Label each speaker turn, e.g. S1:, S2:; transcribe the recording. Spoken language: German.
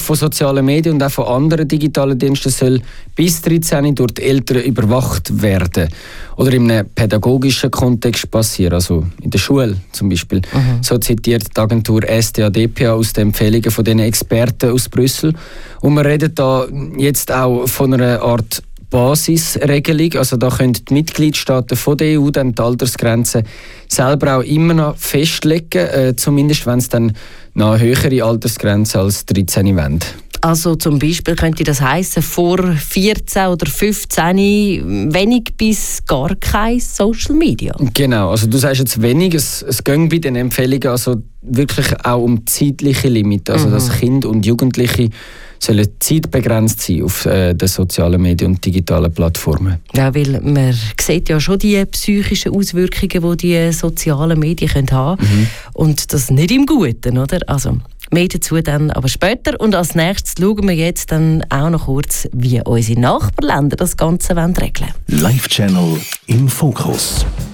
S1: von sozialen Medien und auch von anderen digitalen Diensten soll bis 13 durch die Eltern überwacht werden. Oder in einem pädagogischen Kontext passieren, also in der Schule zum Beispiel. So zitiert die Agentur SDA-DPA aus den Empfehlungen von den Experten aus Brüssel. Und wir reden da jetzt auch von einer Art Basisregelung. Also da können die Mitgliedstaaten von der EU dann die Altersgrenze selber auch immer noch festlegen, zumindest wenn es dann noch eine höhere Altersgrenze als 13 wollen.
S2: Also zum Beispiel könnte das heissen, vor 14 oder 15 wenig bis gar kein Social Media. Genau,
S1: also du sagst jetzt wenig, es geht bei den Empfehlungen also wirklich auch um zeitliche Limite, also dass Kinder und Jugendliche sollen zeitbegrenzt sein auf den sozialen Medien und digitalen Plattformen.
S2: Ja, weil man sieht ja schon die psychischen Auswirkungen, die die sozialen Medien haben können. Und das nicht im Guten, oder? Also mehr dazu dann aber später. Und als nächstes schauen wir jetzt dann auch noch kurz, wie unsere Nachbarländer das Ganze regeln wollen.
S3: Live Channel im Fokus.